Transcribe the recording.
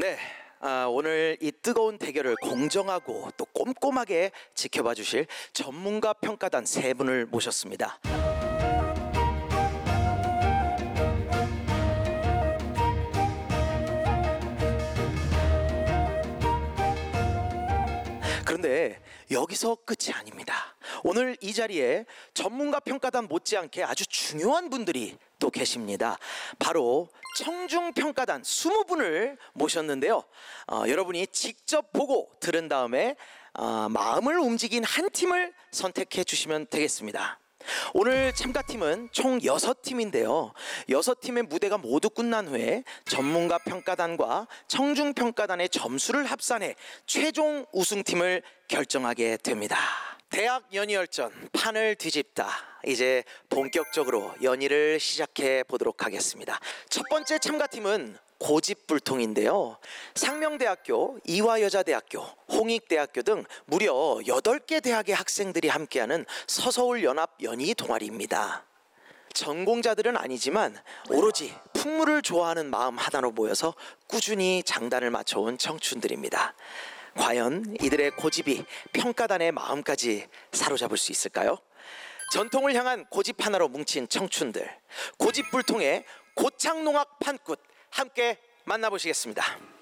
네, 오늘 이 뜨거운 대결을 공정하고 또 꼼꼼하게 지켜봐 주실 전문가 평가단 세 분을 모셨습니다. 그런데 여기서 끝이 아닙니다. 오늘 이 자리에 전문가 평가단 못지않게 아주 중요한 분들이 또 계십니다. 바로 청중평가단 20분을 모셨는데요. 여러분이 직접 보고 들은 다음에 마음을 움직인 한 팀을 선택해 주시면 되겠습니다. 오늘 참가팀은 총 6팀인데요. 6팀의 무대가 모두 끝난 후에 전문가 평가단과 청중평가단의 점수를 합산해 최종 우승팀을 결정하게 됩니다. 대학 연희열전 판을 뒤집다. 이제 본격적으로 연희를 시작해 보도록 하겠습니다. 첫 번째 참가팀은 고집불통인데요. 상명대학교, 이화여자대학교, 홍익대학교 등 무려 8개 대학의 학생들이 함께하는 서서울연합 연희 동아리입니다. 전공자들은 아니지만 오로지 풍물을 좋아하는 마음 하나로 모여서 꾸준히 장단을 맞춰온 청춘들입니다. 과연 이들의 고집이 평가단의 마음까지 사로잡을 수 있을까요? 전통을 향한 고집 하나로 뭉친 청춘들, 고집불통의 고창농악 판굿 함께 만나보시겠습니다.